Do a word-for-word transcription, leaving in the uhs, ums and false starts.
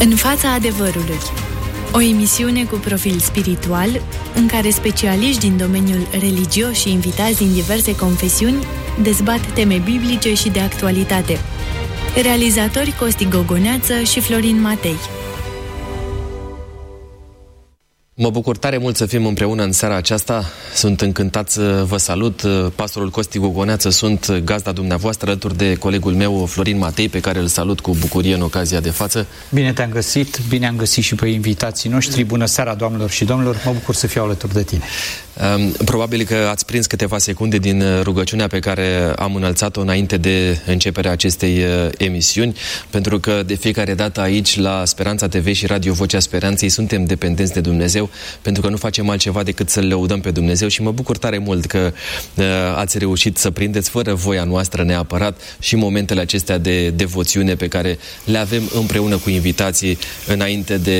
În fața adevărului, o emisiune cu profil spiritual, în care specialiști din domeniul religios și invitați din diverse confesiuni dezbat teme biblice și de actualitate. Realizatori Costi Gogoneață și Florin Matei. Mă bucur tare mult să fim împreună în seara aceasta. Sunt încântat să vă salut. Pastorul Costi Gogoneață, sunt gazda dumneavoastră, alături de colegul meu Florin Matei, pe care îl salut cu bucurie în ocazia de față. Bine te-am găsit, bine am găsit și pe invitații noștri. Bună seara, doamnelor și domnilor, mă bucur să fiu alături de tine. Probabil că ați prins câteva secunde din rugăciunea pe care am înălțat-o înainte de începerea acestei emisiuni, pentru că de fiecare dată aici, la Speranța T V și Radio Vocea Speranței, suntem dependenți de Dumnezeu, pentru că nu facem altceva decât să-L lăudăm pe Dumnezeu și mă bucur tare mult că uh, ați reușit să prindeți fără voia noastră neapărat și momentele acestea de devoțiune pe care le avem împreună cu invitații înainte de